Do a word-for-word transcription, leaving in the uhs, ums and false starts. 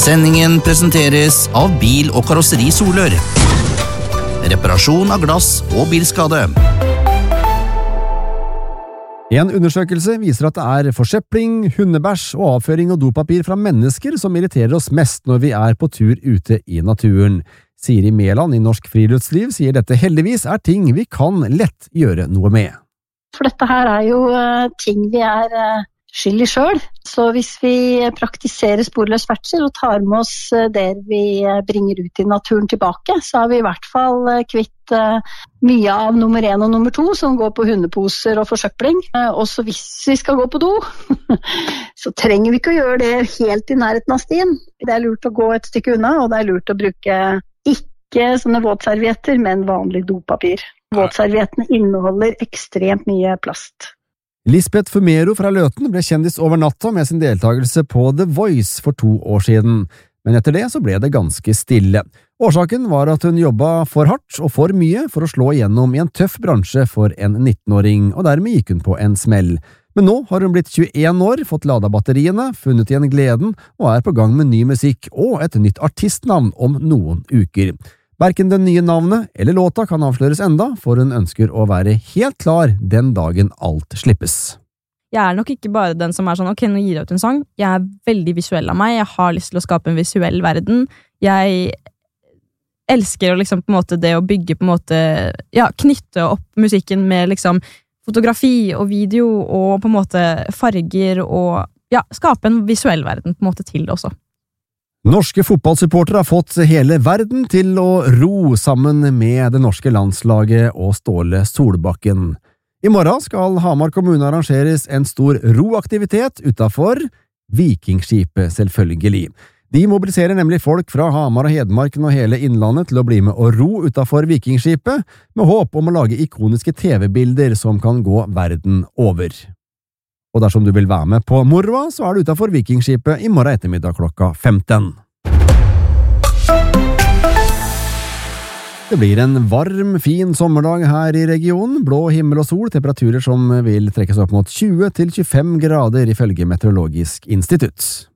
Sendingen presenteres av Bil- og Karosseri Solør. Reparasjon av glass og bilskade. En undersøkelse viser at det er forsøpling, hundebæsj og avføring og dopapir fra mennesker som irriterer oss mest når vi er på tur ute i naturen. Siri Mæland i Norsk Friluftsliv sier dette heldigvis er ting vi kan lett gjøre noe med. For dette her er jo uh, ting vi er uh, skyld i selv. Så hvis vi praktiserer sporløs ferdsel og tar med oss uh, det vi uh, bringer ut i naturen tilbake, så har vi i hvert fall uh, kvitt uh, mye av nummer én og nummer to som går på hundeposer og forsøpling. Uh, også hvis vi skal gå på do, så trenger vi ikke å gjøre det helt i nærheten av stien. Det er lurt å gå et stykke unna, og det er lurt å bruke ikke sånne våtservietter, men vanlig dopapir. Våtserviettene inneholder ekstremt mye plast. Lisbeth Fumero fra Løten ble kjendis over natta med sin deltakelse på The Voice for to år siden, men etter det så ble det ganske stille. Årsaken var at hun jobbet for hardt og for mye for å slå igjennom i en tøff bransje for en nittenåring, og dermed gikk hun på en smell. Men nå har hun blitt tjueen år, fått ladet batteriene, funnet igjen gleden, og er på gang med ny musikk og et nytt artistnavn om noen uker. Hverken det nye navnet eller låta kan avsløres enda, for hun ønsker å være helt klar den dagen alt slippes. Jeg er nok ikke bare den som er sånn, ok, nå gir jeg ut en sang. Jeg er veldig visuell av meg, jeg har lyst til å skape en visuell verden. Jeg elsker å liksom på en måte det å bygge på en måte, ja, knytte opp musikken med liksom fotografi og video og på en måte farger og ja, skape en visuell verden på en måte til det også. Norske fotballsupportere har fått hele verden til å ro sammen med det norske landslaget og Ståle Solbakken. I morgen skal Hamar kommune arrangeres en stor roaktivitet utenfor Vikingskipet, selvfølgelig. De mobiliserer nemlig folk fra Hamar og Hedmarken og hele innlandet til å bli med og ro utenfor Vikingskipet, med håp om å lage ikoniske T V-bilder som kan gå verden over. Og dersom du vil være med på moroa, så er du utenfor Vikingskipet i morgen ettermiddag klokka femten. Det blir en varm, fin sommerdag her i regionen. Blå himmel og sol, temperaturer som vil trekkes opp mot tjue til tjuefem grader ifølge Meteorologisk institutt.